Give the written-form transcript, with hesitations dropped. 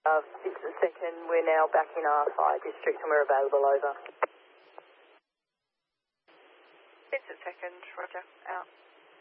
Vincent Second, we're now back in our fire district and we're available, over. Vincent Second, roger, out.